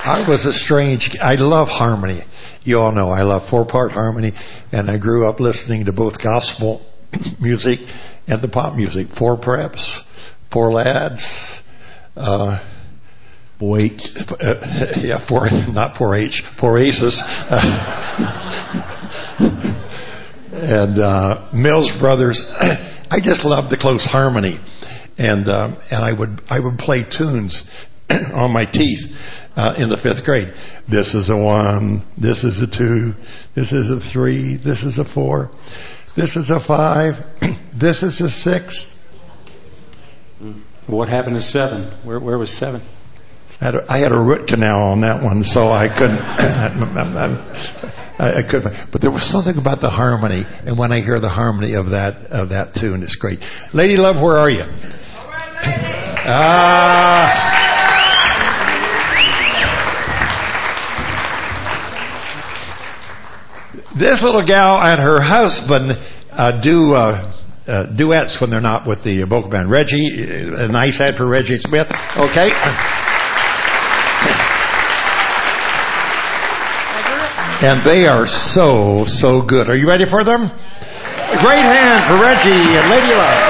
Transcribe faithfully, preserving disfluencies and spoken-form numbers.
I was a strange, I love harmony. You all know I love four-part harmony, and I grew up listening to both gospel music and the pop music. Four Preps, Four Lads, uh, Four H. Uh, yeah, four, not four H, four Aces. and uh, Mills Brothers. I just loved the close harmony. And um, and I would I would play tunes on my teeth uh, in the fifth grade. This is a one. This is a two. This is a three. This is a four. This is a five. This is a six. What happened to seven? Where where was seven? I had a, I had a root canal on that one, so I couldn't. I, I couldn't. But there was something about the harmony, and when I hear the harmony of that of that tune, it's great. Lady Love, where are you? Ah. This little gal and her husband uh, do uh, uh, duets when they're not with the vocal band. Reggie, a nice ad for Reggie Smith. Okay. And they are so, so good. Are you ready for them? A great hand for Reggie and Lady Love.